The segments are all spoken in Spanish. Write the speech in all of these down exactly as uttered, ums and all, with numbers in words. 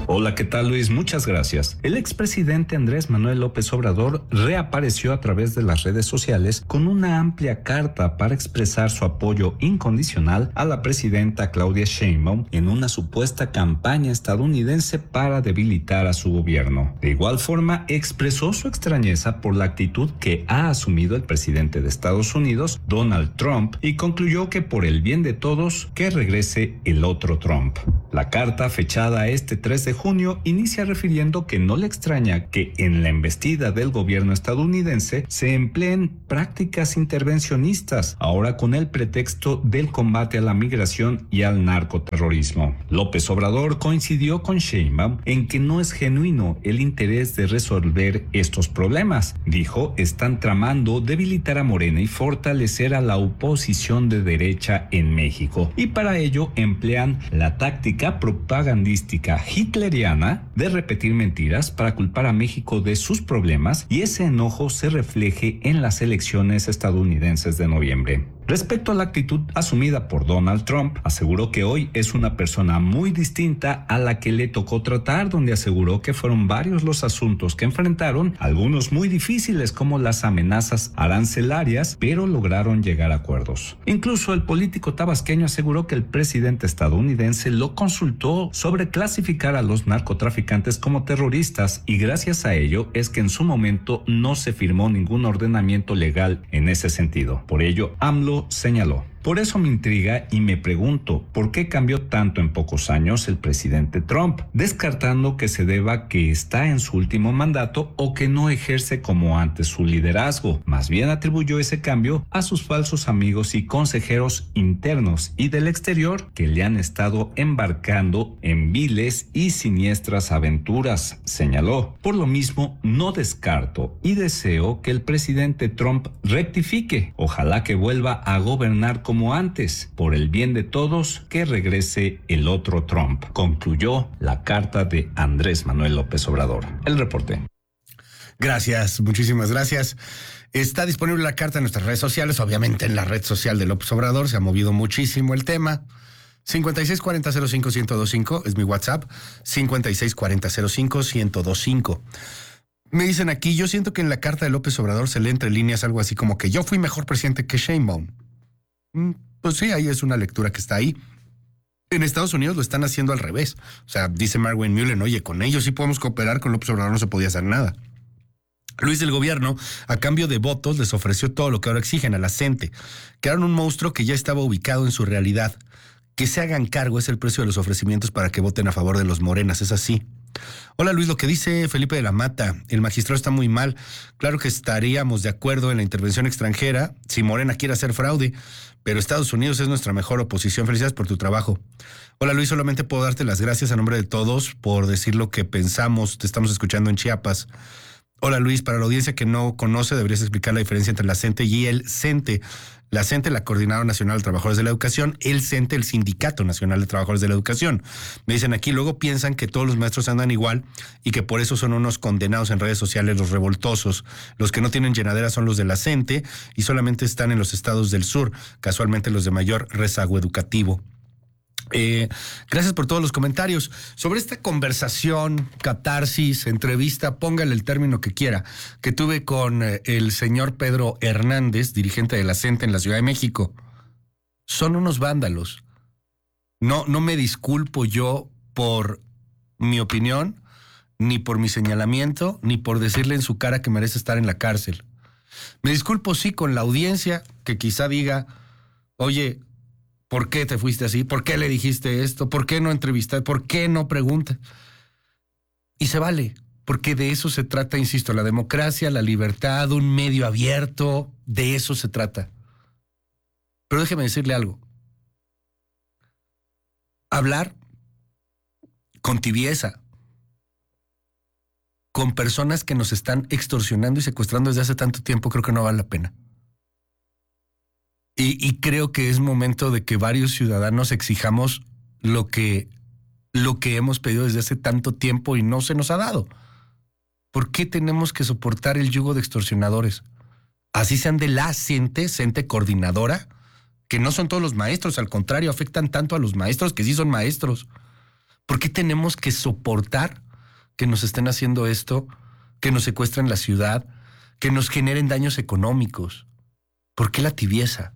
Hola, ¿qué tal, Luis? Muchas gracias. El expresidente Andrés Manuel López Obrador reapareció a través de las redes sociales con una amplia carta para expresar su apoyo incondicional a la presidenta Claudia Sheinbaum en una supuesta campaña estadounidense para debilitar a su gobierno. De igual forma, expresó su extrañeza por la actitud que ha asumido el presidente de Estados Unidos, Donald Trump, y concluyó que por el bien de todos, que regrese el otro Trump. La carta, fechada este tres de junio, inicia refiriendo que no le extraña que en la embestida del gobierno estadounidense se empleen prácticas intervencionistas, ahora con el pretexto del combate a la migración y al narcoterrorismo. López Obrador coincidió con Sheinbaum en que no es genuino el interés de resolver estos problemas. Dijo, están tramando debilitar a Morena y fortalecer a la oposición de derecha en México, y para ello emplean la táctica propagandística hitleriana de repetir mentiras para culpar a México de sus problemas y ese enojo se refleje en las elecciones estadounidenses de noviembre. Respecto a la actitud asumida por Donald Trump, aseguró que hoy es una persona muy distinta a la que le tocó tratar, donde aseguró que fueron varios los asuntos que enfrentaron, algunos muy difíciles como las amenazas arancelarias, pero lograron llegar a acuerdos. Incluso el político tabasqueño aseguró que el presidente estadounidense lo consultó sobre clasificar a los narcotraficantes como terroristas y gracias a ello es que en su momento no se firmó ningún ordenamiento legal en ese sentido. Por ello, AMLO señaló: por eso me intriga y me pregunto por qué cambió tanto en pocos años el presidente Trump, descartando que se deba a que está en su último mandato o que no ejerce como antes su liderazgo. Más bien atribuyó ese cambio a sus falsos amigos y consejeros internos y del exterior que le han estado embarcando en viles y siniestras aventuras, señaló. Por lo mismo, no descarto y deseo que el presidente Trump rectifique. Ojalá que vuelva a gobernar como como antes, por el bien de todos, que regrese el otro Trump, concluyó la carta de Andrés Manuel López Obrador. El reporte. Gracias, muchísimas gracias. Está disponible la carta en nuestras redes sociales, obviamente en la red social de López Obrador, se ha movido muchísimo el tema. cincuenta y seis cuarenta cero cinco ciento veinticinco es mi WhatsApp, cincuenta y seis cuarenta cero cinco ciento veinticinco. Me dicen aquí, yo siento que en la carta de López Obrador se lee entre líneas algo así como que yo fui mejor presidente que Sheinbaum. Pues sí, ahí es una lectura que está ahí. En Estados Unidos lo están haciendo al revés. O sea, dice Marwin Mullen, oye, con ellos sí podemos cooperar, con López Obrador no se podía hacer nada. Luis, del gobierno, a cambio de votos, les ofreció todo lo que ahora exigen a la gente. Crearon un monstruo que ya estaba ubicado en su realidad. Que se hagan cargo es el precio de los ofrecimientos para que voten a favor de los morenas, es así. Hola Luis, lo que dice Felipe de la Mata, el magistrado está muy mal. Claro que estaríamos de acuerdo en la intervención extranjera si Morena quiere hacer fraude, pero Estados Unidos es nuestra mejor oposición. Felicidades por tu trabajo. Hola Luis, solamente puedo darte las gracias a nombre de todos por decir lo que pensamos. Te estamos escuchando en Chiapas. Hola Luis, para la audiencia que no conoce, deberías explicar la diferencia entre la CENTE y el CENTE. La CENTE, la Coordinadora Nacional de Trabajadores de la Educación, el CENTE, el Sindicato Nacional de Trabajadores de la Educación. Me dicen aquí, luego piensan que todos los maestros andan igual y que por eso son unos condenados en redes sociales, los revoltosos. Los que no tienen llenadera son los de la CENTE y solamente están en los estados del sur, casualmente los de mayor rezago educativo. Eh, gracias por todos los comentarios sobre esta conversación, catarsis, entrevista, póngale el término que quiera, que tuve con eh, el señor Pedro Hernández, dirigente de la CENTE en la Ciudad de México. Son unos vándalos. No, no me disculpo yo por mi opinión, ni por mi señalamiento, ni por decirle en su cara que merece estar en la cárcel. Me disculpo sí con la audiencia que quizá diga, oye, ¿por qué te fuiste así? ¿Por qué le dijiste esto? ¿Por qué no entrevistaste? ¿Por qué no preguntas? Y se vale, porque de eso se trata, insisto, la democracia, la libertad, un medio abierto, de eso se trata. Pero déjeme decirle algo. Hablar con tibieza, con personas que nos están extorsionando y secuestrando desde hace tanto tiempo, creo que no vale la pena. Y, y creo que es momento de que varios ciudadanos exijamos lo que, lo que hemos pedido desde hace tanto tiempo y no se nos ha dado. ¿Por qué tenemos que soportar el yugo de extorsionadores? Así sean de la CENTE, CENTE coordinadora, que no son todos los maestros, al contrario, afectan tanto a los maestros que sí son maestros. ¿Por qué tenemos que soportar que nos estén haciendo esto, que nos secuestren la ciudad, que nos generen daños económicos? ¿Por qué la tibieza?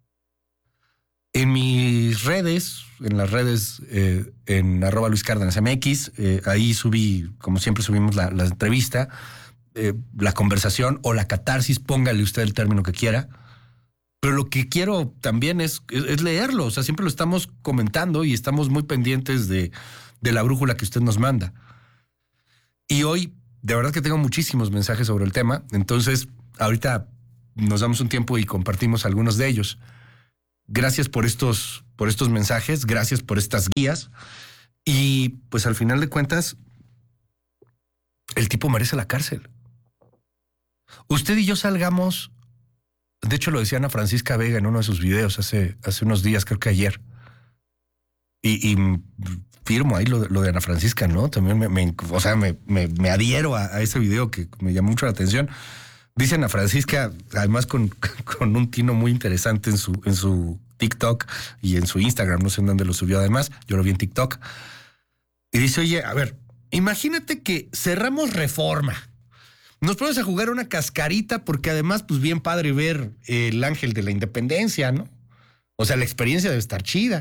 En mis redes, en las redes, eh, en arroba Luis Cárdenas M X, eh, ahí subí, como siempre subimos la, la entrevista, eh, la conversación o la catarsis, póngale usted el término que quiera. Pero lo que quiero también es, es, es leerlo. O sea, siempre lo estamos comentando y estamos muy pendientes de, de la brújula que usted nos manda. Y hoy, de verdad que tengo muchísimos mensajes sobre el tema. Entonces, ahorita nos damos un tiempo y compartimos algunos de ellos. Gracias por estos, por estos mensajes, gracias por estas guías. Y pues al final de cuentas, el tipo merece la cárcel. Usted y yo salgamos, de hecho lo decía Ana Francisca Vega en uno de sus videos hace, hace unos días, creo que ayer. Y, y firmo ahí lo, lo de Ana Francisca, ¿no? También me, me o sea, me, me, me adhiero a, a ese video que me llamó mucho la atención. Dice Ana Francisca, además con, con un tino muy interesante en su, en su TikTok y en su Instagram, no sé en dónde lo subió además, yo lo vi en TikTok. Y dice, oye, a ver, imagínate que cerramos Reforma, nos ponemos a jugar una cascarita porque además, pues bien padre ver el Ángel de la Independencia, ¿no? O sea, la experiencia debe estar chida.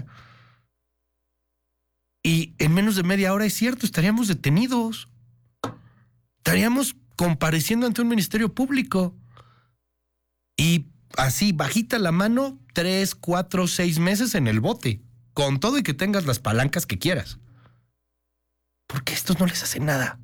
Y en menos de media hora, es cierto, estaríamos detenidos. Estaríamos compareciendo ante un ministerio público. Y así, bajita la mano, tres, cuatro, seis meses en el bote. Con todo y que tengas las palancas que quieras. ¿Por qué estos no les hacen nada?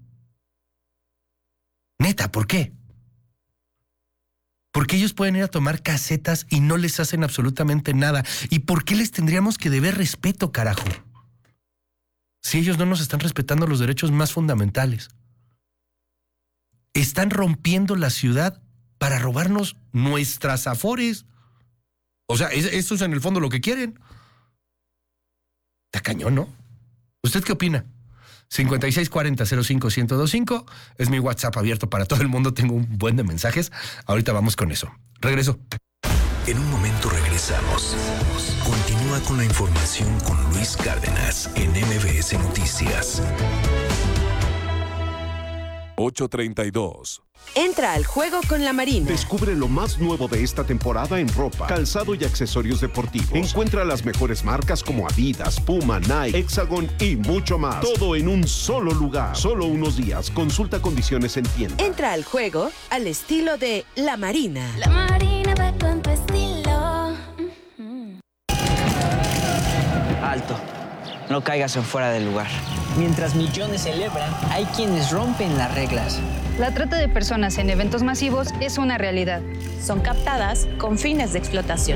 Neta, ¿por qué? ¿Por qué ellos pueden ir a tomar casetas y no les hacen absolutamente nada? ¿Y por qué les tendríamos que deber respeto, carajo? Si ellos no nos están respetando los derechos más fundamentales. Están rompiendo la ciudad para robarnos nuestras afores. O sea, eso es en el fondo lo que quieren. Está cañón, ¿no? ¿Usted qué opina? cincuenta y seis cuarenta cero cinco ciento veinticinco es mi WhatsApp abierto para todo el mundo. Tengo un buen de mensajes. Ahorita vamos con eso. Regreso. En un momento regresamos. Continúa con la información con Luis Cárdenas en M B S Noticias. ocho treinta y dos. Entra al juego con la Marina. Descubre lo más nuevo de esta temporada en ropa, calzado y accesorios deportivos. Encuentra las mejores marcas como Adidas, Puma, Nike, Hexagon y mucho más. Todo en un solo lugar. Solo unos días. Consulta condiciones en tienda. Entra al juego al estilo de la Marina. La Marina va con tu estilo. Alto. No caigas en fuera del lugar. Mientras millones celebran, hay quienes rompen las reglas. La trata de personas en eventos masivos es una realidad. Son captadas con fines de explotación.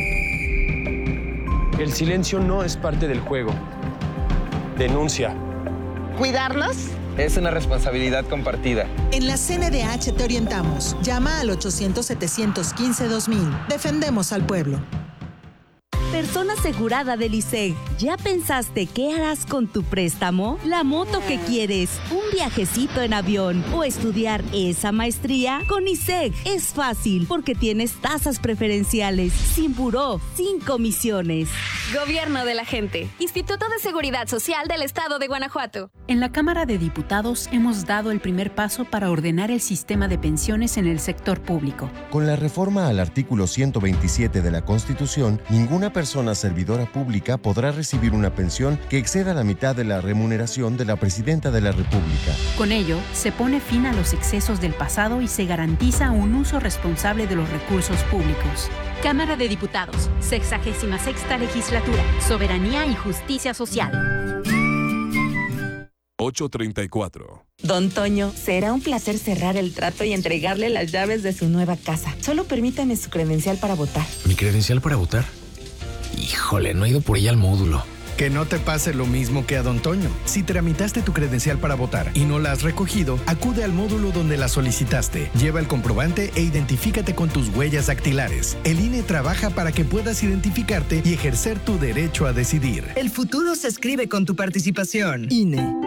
El silencio no es parte del juego. Denuncia. ¿Cuidarnos? Es una responsabilidad compartida. En la C N D H te orientamos. Llama al ochocientos, setecientos quince, dos mil. Defendemos al pueblo. Persona asegurada del I S E G. ¿Ya pensaste qué harás con tu préstamo? ¿La moto que quieres? ¿Un viajecito en avión? ¿O estudiar esa maestría? Con I S E G es fácil porque tienes tasas preferenciales, sin buró, sin comisiones. Gobierno de la gente. Instituto de Seguridad Social del Estado de Guanajuato. En la Cámara de Diputados hemos dado el primer paso para ordenar el sistema de pensiones en el sector público. Con la reforma al artículo ciento veintisiete de la Constitución, ninguna persona persona servidora pública podrá recibir una pensión que exceda la mitad de la remuneración de la Presidenta de la República. Con ello, se pone fin a los excesos del pasado y se garantiza un uso responsable de los recursos públicos. Cámara de Diputados, sexagésima sexta legislatura, Soberanía y Justicia Social. ocho treinta y cuatro. Don Toño, será un placer cerrar el trato y entregarle las llaves de su nueva casa. Solo permítame su credencial para votar. ¿Mi credencial para votar? Híjole, no he ido por ella al módulo. Que no te pase lo mismo que a Don Toño. Si tramitaste tu credencial para votar y no la has recogido, acude al módulo donde la solicitaste. Lleva el comprobante e identifícate con tus huellas dactilares. El I N E trabaja para que puedas identificarte y ejercer tu derecho a decidir. El futuro se escribe con tu participación. I N E.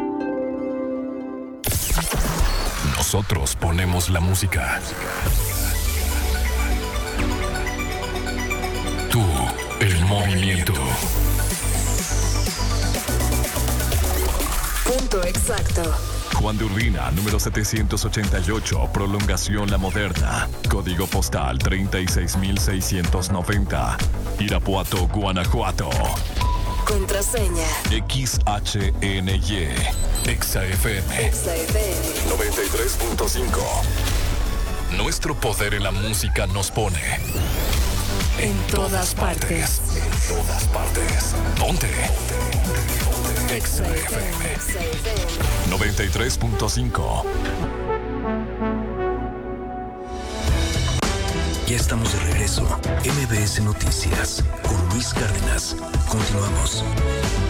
Nosotros ponemos la música. Tú, el movimiento. Punto exacto. Juan de Urbina, número setecientos ochenta y ocho, Prolongación La Moderna. Código postal treinta y seis mil seiscientos noventa. Irapuato, Guanajuato. Contraseña. X H N Y. Exa F M. Exa F M. noventa y tres punto cinco. Nuestro poder en la música nos pone en, en todas, todas partes. partes. En todas partes. Ponte. Exa F M. noventa y tres punto cinco. Ya estamos de regreso. M B S Noticias con Luis Cárdenas. Continuamos.